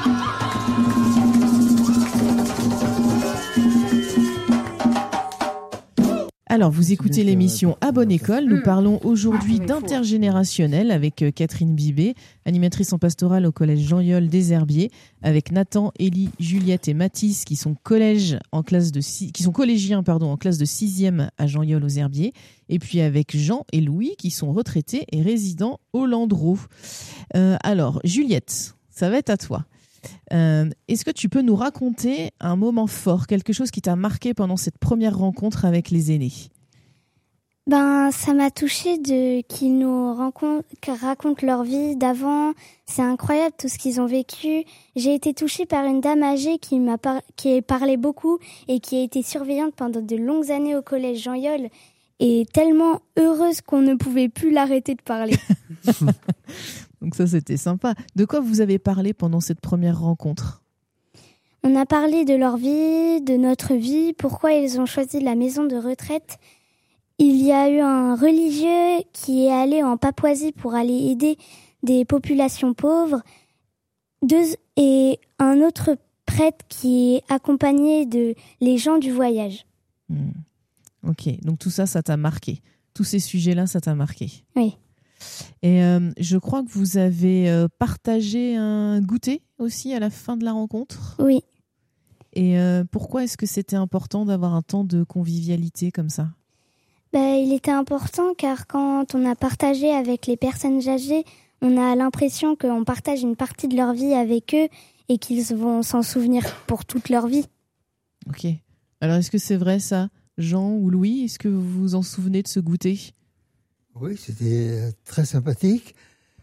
Alors, vous écoutez l'émission À Bonne École. Nous parlons aujourd'hui d'intergénérationnel avec Catherine Bibé, animatrice en pastorale au collège Jean-Yol des Herbiers, avec Nathan, Élie, Juliette et Mathis qui sont collégiens en classe de 6e à Jean-Yol aux Herbiers, et puis avec Jean et Louis qui sont retraités et résidents au Landreau. Alors, Juliette, ça va être à toi. Est-ce que tu peux nous raconter un moment fort, quelque chose qui t'a marqué pendant cette première rencontre avec les aînés ? Ça m'a touchée qu'ils nous racontent leur vie d'avant. C'est incroyable tout ce qu'ils ont vécu. J'ai été touchée par une dame âgée qui parlait beaucoup et qui a été surveillante pendant de longues années au collège Jean-Yol et tellement heureuse qu'on ne pouvait plus l'arrêter de parler. Donc ça, c'était sympa. De quoi vous avez parlé pendant cette première rencontre ? On a parlé de leur vie, de notre vie, pourquoi ils ont choisi la maison de retraite. Il y a eu un religieux qui est allé en Papouasie pour aller aider des populations pauvres. Et un autre prêtre qui est accompagné de les gens du voyage. Ok, donc tout ça, ça t'a marqué. Tous ces sujets-là, ça t'a marqué. Oui. Et je crois que vous avez partagé un goûter aussi à la fin de la rencontre. Oui. Et pourquoi est-ce que c'était important d'avoir un temps de convivialité comme ça ? Il était important car quand on a partagé avec les personnes âgées, on a l'impression qu'on partage une partie de leur vie avec eux et qu'ils vont s'en souvenir pour toute leur vie. Ok. Alors est-ce que c'est vrai ça, Jean ou Louis ? Est-ce que vous vous en souvenez de ce goûter ? Oui, c'était très sympathique.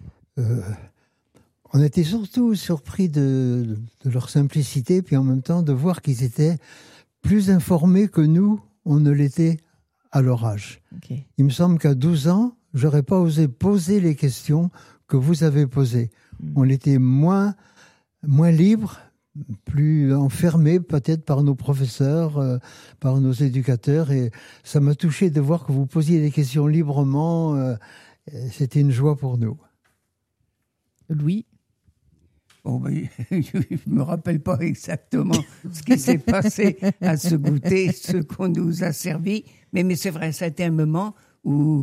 On était surtout surpris de leur simplicité, puis en même temps de voir qu'ils étaient plus informés que nous, on ne l'était à leur âge. Okay. Il me semble qu'à 12 ans, j'aurais pas osé poser les questions que vous avez posées. On était moins libre, plus enfermé peut-être par nos professeurs, par nos éducateurs, et ça m'a touché de voir que vous posiez des questions librement. C'était une joie pour nous. Louis ? Je ne me rappelle pas exactement ce qui s'est passé à ce goûter, ce qu'on nous a servi, mais c'est vrai, c'était un moment où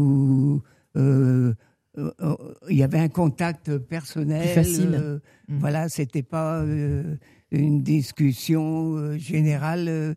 il y avait un contact personnel. Plus facile. Voilà, c'était pas une discussion générale.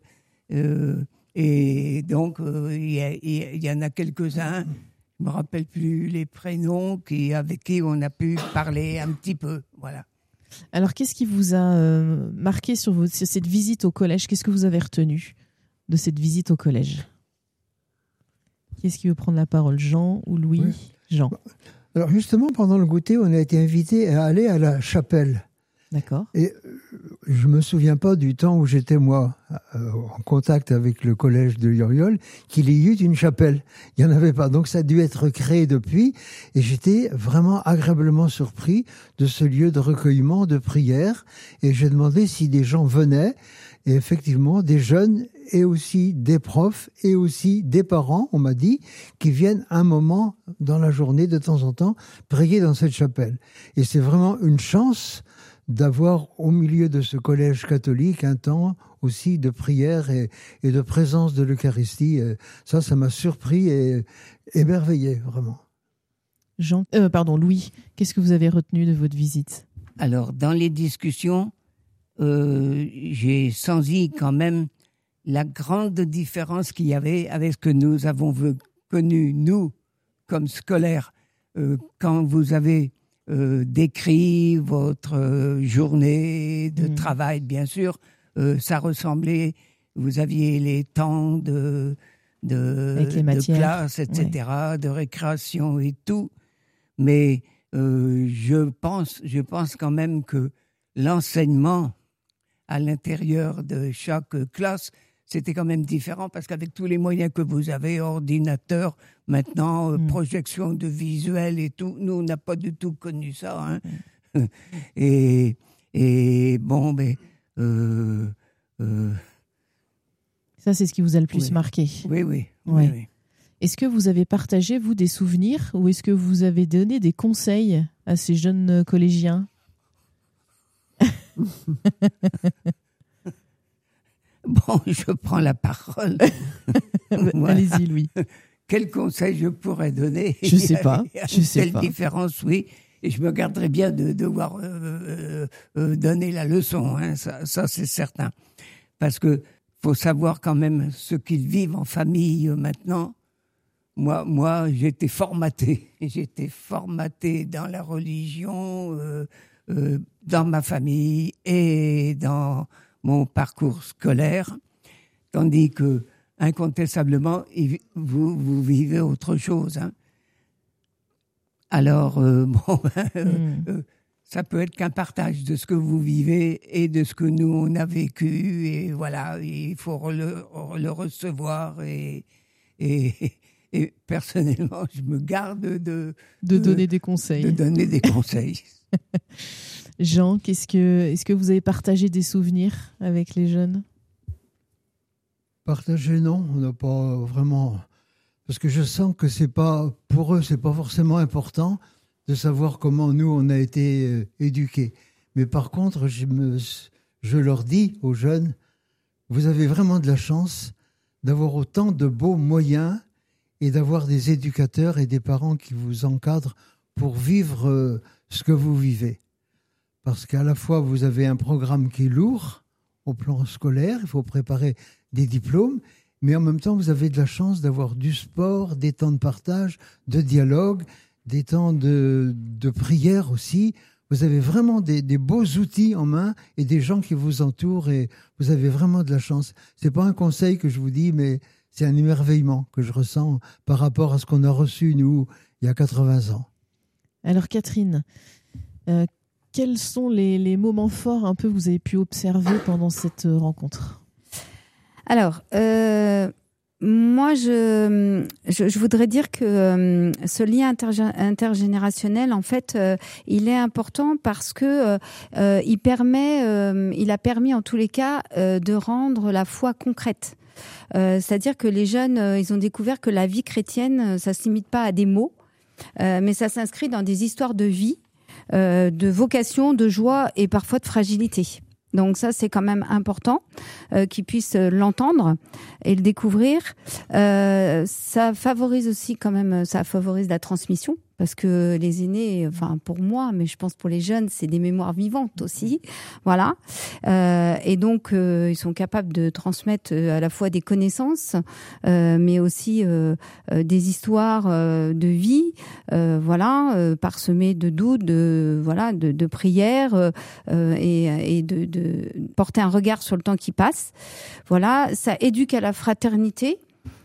Et donc, il y en a quelques-uns, je me rappelle plus les prénoms, avec qui on a pu parler un petit peu. Voilà. Alors, qu'est-ce qui vous a marqué sur cette visite au collège ? Qu'est-ce que vous avez retenu de cette visite au collège ? Qui est-ce qui veut prendre la parole, Jean ou Louis ? Oui. Jean. Alors justement, pendant le goûter, on a été invités à aller à la chapelle. D'accord. Et je me souviens pas du temps où j'étais, moi, en contact avec le collège de Jean-Yol, qu'il y eut une chapelle. Il n'y en avait pas. Donc ça a dû être créé depuis. Et j'étais vraiment agréablement surpris de ce lieu de recueillement, de prière. Et j'ai demandé si des gens venaient. Et effectivement, des jeunes et aussi des profs et aussi des parents, on m'a dit, qui viennent un moment dans la journée, de temps en temps, prier dans cette chapelle. Et c'est vraiment une chance d'avoir au milieu de ce collège catholique un temps aussi de prière et de présence de l'Eucharistie. Ça m'a surpris et émerveillé, vraiment. Louis, qu'est-ce que vous avez retenu de votre visite ? Alors, dans les discussions, j'ai senti quand même la grande différence qu'il y avait avec ce que nous avons connu, nous, comme scolaires, quand vous avez décrit votre journée de travail, bien sûr, ça ressemblait, vous aviez les temps de classe, etc., ouais, de récréation et tout, mais je pense quand même que l'enseignement à l'intérieur de chaque classe, c'était quand même différent parce qu'avec tous les moyens que vous avez, ordinateur, maintenant, projection de visuel et tout, nous, on n'a pas du tout connu ça. Hein. Et bon, mais... Ça, c'est ce qui vous a le plus marqué. Oui. Est-ce que vous avez partagé, vous, des souvenirs ou est-ce que vous avez donné des conseils à ces jeunes collégiens ? Bon, je prends la parole. Moi, Allez-y, Louis. quel conseil je pourrais donner? Je sais pas. Quelle différence, oui. Et je me garderais bien de devoir donner la leçon, hein, ça c'est certain. Parce que faut savoir quand même ce qu'ils vivent en famille maintenant. Moi, j'étais formaté. J'étais formaté dans la religion, dans ma famille et dans mon parcours scolaire. Tandis que, incontestablement, vous vivez autre chose. Hein. Alors, ça peut être qu'un partage de ce que vous vivez et de ce que nous, on a vécu. Et voilà, il faut le recevoir. Et personnellement, je me garde de donner des conseils. De donner des conseils. Jean, est-ce que vous avez partagé des souvenirs avec les jeunes? Partager, non, on n'a pas vraiment... Parce que je sens que c'est pas, pour eux, c'est pas forcément important de savoir comment nous, on a été éduqués. Mais par contre, je leur dis aux jeunes, vous avez vraiment de la chance d'avoir autant de beaux moyens et d'avoir des éducateurs et des parents qui vous encadrent pour vivre ce que vous vivez. Parce qu'à la fois, vous avez un programme qui est lourd au plan scolaire, il faut préparer des diplômes, mais en même temps, vous avez de la chance d'avoir du sport, des temps de partage, de dialogue, des temps de prière aussi. Vous avez vraiment des beaux outils en main et des gens qui vous entourent et vous avez vraiment de la chance. C'est pas un conseil que je vous dis, mais c'est un émerveillement que je ressens par rapport à ce qu'on a reçu, nous, il y a 80 ans. Alors, Catherine, quels sont les moments forts un peu que vous avez pu observer pendant cette rencontre? Alors, moi, je voudrais dire que ce lien intergénérationnel, en fait, il est important parce que il a permis en tous les cas de rendre la foi concrète. C'est-à-dire que les jeunes, ils ont découvert que la vie chrétienne, ça se limite pas à des mots, mais ça s'inscrit dans des histoires de vie, de vocation, de joie et parfois de fragilité. Donc ça, c'est quand même important qu'ils puissent l'entendre et le découvrir. Ça favorise aussi quand même, ça favorise la transmission. Parce que les aînés, enfin pour moi, mais je pense pour les jeunes, c'est des mémoires vivantes aussi, voilà. Et donc ils sont capables de transmettre à la fois des connaissances, mais aussi des histoires de vie, voilà, parsemées de doutes, de prières et de porter un regard sur le temps qui passe. Voilà, ça éduque à la fraternité.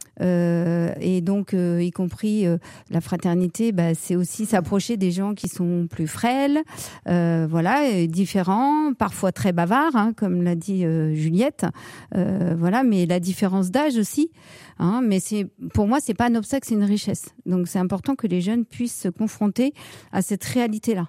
Et donc, y compris la fraternité, c'est aussi s'approcher des gens qui sont plus frêles, voilà, différents, parfois très bavards, hein, comme l'a dit Juliette, voilà, mais la différence d'âge aussi, hein, mais pour moi, c'est pas un obstacle, c'est une richesse. Donc, c'est important que les jeunes puissent se confronter à cette réalité-là.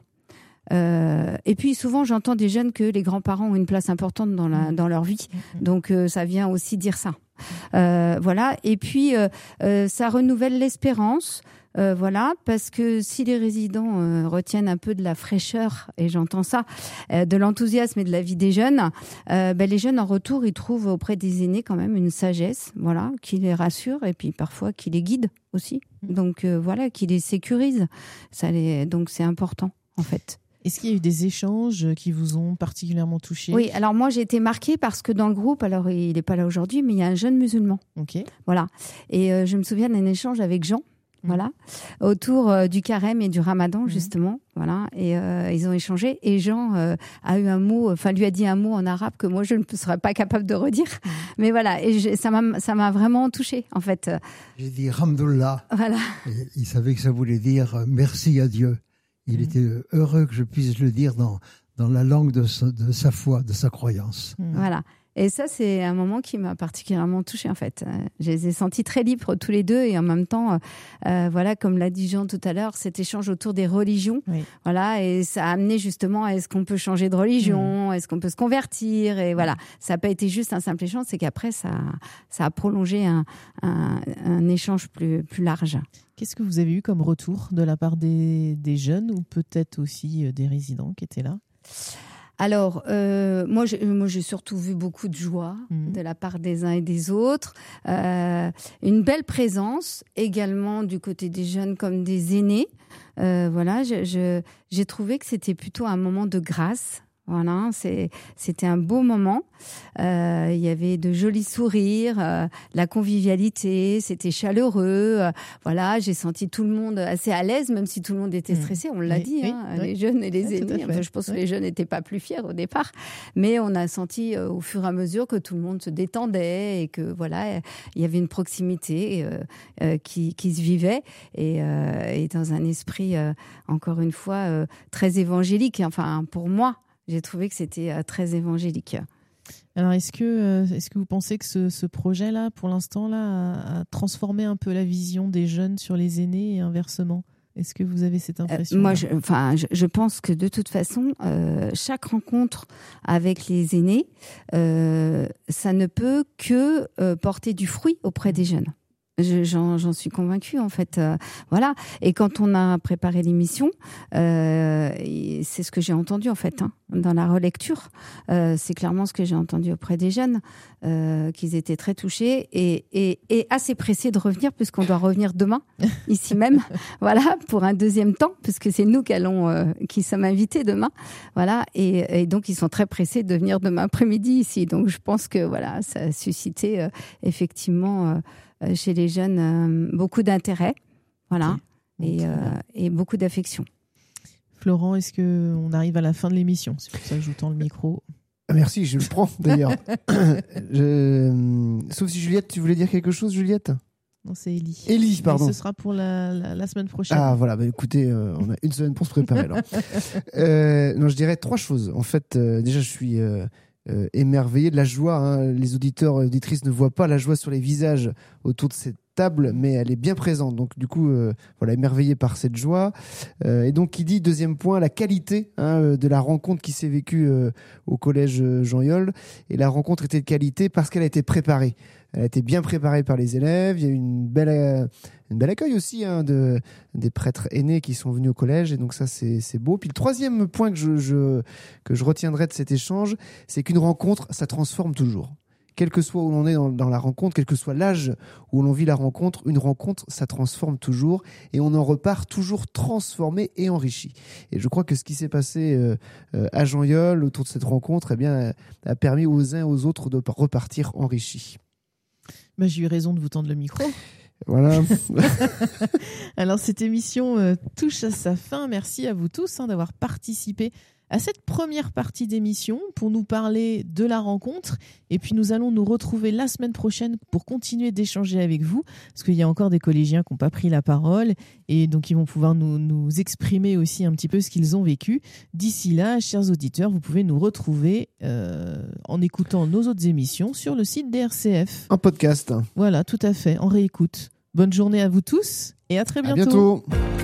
Et puis souvent j'entends des jeunes que les grands-parents ont une place importante dans leur vie, donc ça vient aussi dire ça. Voilà. Et puis ça renouvelle l'espérance. Voilà, parce que si les résidents retiennent un peu de la fraîcheur, et j'entends ça, de l'enthousiasme et de la vie des jeunes, les jeunes en retour, ils trouvent auprès des aînés quand même une sagesse, voilà, qui les rassure et puis parfois qui les guide aussi. Donc voilà, qui les sécurise. Donc c'est important en fait. Est-ce qu'il y a eu des échanges qui vous ont particulièrement touché? Oui, alors moi j'ai été marquée parce que dans le groupe, alors il n'est pas là aujourd'hui, mais il y a un jeune musulman. Ok. Voilà. Et je me souviens d'un échange avec Jean, voilà, autour du carême et du ramadan justement, voilà. Et ils ont échangé et Jean a eu un mot, enfin lui a dit un mot en arabe que moi je ne serais pas capable de redire, mais voilà. Et ça m'a vraiment touchée en fait. J'ai dit Hamdoullah. Voilà. Et il savait que ça voulait dire merci à Dieu. Il était heureux que je puisse le dire dans la langue de sa foi, de sa croyance. Voilà. Et ça, c'est un moment qui m'a particulièrement touchée, en fait. Je les ai sentis très libres tous les deux et en même temps, voilà, comme l'a dit Jean tout à l'heure, cet échange autour des religions. Oui. Voilà, et ça a amené justement à est-ce qu'on peut changer de religion, est-ce qu'on peut se convertir, et voilà. Ça n'a pas été juste un simple échange, c'est qu'après, ça a prolongé un échange plus large. Qu'est-ce que vous avez eu comme retour de la part des jeunes ou peut-être aussi des résidents qui étaient là ? Alors, moi, j'ai surtout vu beaucoup de joie de la part des uns et des autres. Une belle présence également du côté des jeunes comme des aînés. Voilà, j'ai trouvé que c'était plutôt un moment de grâce. Voilà, c'était un beau moment. Il y avait de jolis sourires, la convivialité, c'était chaleureux. Voilà, j'ai senti tout le monde assez à l'aise, même si tout le monde était stressé. On l'a dit, les jeunes et les aînés. Enfin, je pense que les jeunes n'étaient pas plus fiers au départ, mais on a senti au fur et à mesure que tout le monde se détendait et que voilà, il y avait une proximité qui se vivait et dans un esprit encore une fois très évangélique. Enfin, pour moi. J'ai trouvé que c'était très évangélique. Alors, est-ce que vous pensez que ce projet-là, pour l'instant, là, a transformé un peu la vision des jeunes sur les aînés et inversement ? Est-ce que vous avez cette impression ? Moi, je pense que de toute façon, chaque rencontre avec les aînés, ça ne peut que porter du fruit auprès des jeunes. J'en suis convaincue en fait, voilà. Et quand on a préparé l'émission, c'est ce que j'ai entendu en fait dans la relecture. C'est clairement ce que j'ai entendu auprès des jeunes, qu'ils étaient très touchés et assez pressés de revenir puisqu'on doit revenir demain ici même, voilà, pour un deuxième temps puisque c'est nous qui sommes invités demain, voilà. Et donc ils sont très pressés de venir demain après-midi ici. Donc je pense que voilà, ça a suscité effectivement. Chez les jeunes, beaucoup d'intérêt, voilà, et beaucoup d'affection. Florent, est-ce qu'on arrive à la fin de l'émission ? C'est pour ça que je vous tends le micro. Merci, je le prends d'ailleurs. Sauf si Juliette, tu voulais dire quelque chose, Juliette ? Non, c'est Élie. Élie, pardon. Mais ce sera pour la semaine prochaine. Ah voilà, écoutez, on a une semaine pour se préparer alors. Non, je dirais 3 choses. En fait, déjà, je suis... émerveillé de la joie. Les auditeurs et auditrices ne voient pas la joie sur les visages autour de cette table, mais elle est bien présente. Donc du coup, voilà, émerveillé par cette joie. Et donc, qui dit, deuxième point, la qualité de la rencontre qui s'est vécue au collège Jean-Yol. Et la rencontre était de qualité parce qu'elle a été préparée. Elle a été bien préparée par les élèves. Il y a eu une belle accueil aussi des prêtres aînés qui sont venus au collège. Et donc ça, c'est beau. Puis le troisième point que je retiendrai de cet échange, c'est qu'une rencontre, ça transforme toujours. Quel que soit où l'on est dans la rencontre, quel que soit l'âge où l'on vit la rencontre, une rencontre, ça transforme toujours. Et on en repart toujours transformé et enrichi. Et je crois que ce qui s'est passé à Jean-Yol autour de cette rencontre, eh bien, a permis aux uns et aux autres de repartir enrichis. J'ai eu raison de vous tendre le micro. Voilà. Alors, cette émission touche à sa fin. Merci à vous tous d'avoir participé à cette première partie d'émission pour nous parler de la rencontre. Et puis, nous allons nous retrouver la semaine prochaine pour continuer d'échanger avec vous, parce qu'il y a encore des collégiens qui n'ont pas pris la parole et donc ils vont pouvoir nous exprimer aussi un petit peu ce qu'ils ont vécu. D'ici là, chers auditeurs, vous pouvez nous retrouver en écoutant nos autres émissions sur le site d'RCF. Un podcast. Voilà, tout à fait, en réécoute. Bonne journée à vous tous et à très bientôt. À bientôt.